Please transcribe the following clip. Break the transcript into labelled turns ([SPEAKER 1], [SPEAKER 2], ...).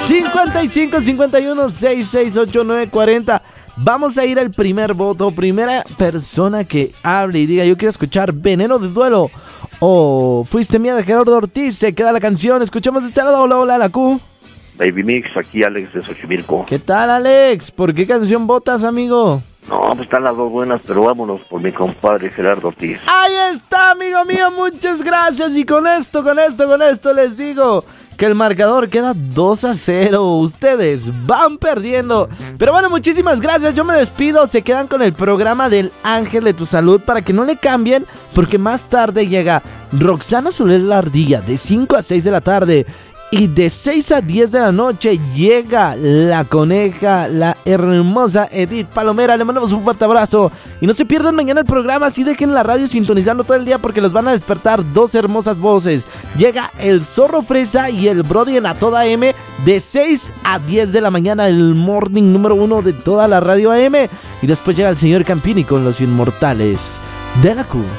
[SPEAKER 1] 55 51 668 940. Vamos a ir al primer voto, primera persona que hable y diga: yo quiero escuchar Veneno de Duelo o Fuiste Mía de Gerardo Ortiz. Se queda la canción, escuchamos este lado. Hola, hola, la Q.
[SPEAKER 2] Baby Mix, aquí Alex de Xochimilco.
[SPEAKER 1] ¿Qué tal, Alex? ¿Por qué canción votas, amigo?
[SPEAKER 2] No, pues están las dos buenas, pero vámonos por mi compadre Gerardo Ortiz.
[SPEAKER 1] Ahí está, amigo mío, muchas gracias. Y con esto les digo que el marcador queda 2-0. Ustedes van perdiendo. Pero bueno, muchísimas gracias. Yo me despido. Se quedan con el programa del Ángel de tu Salud para que no le cambien, porque más tarde llega Roxana Soler La Ardilla de 5 a 6 de la tarde. Y de 6 a 10 de la noche llega la coneja, la hermosa Edith Palomera. Le mandamos un fuerte abrazo. Y no se pierdan mañana el programa, así dejen la radio sintonizando todo el día, porque los van a despertar dos hermosas voces. Llega el Zorro Fresa y el Brody en A Toda M de 6 a 10 de la mañana, el morning número 1 de toda la radio AM. Y después llega el señor Campini con Los Inmortales de la Q.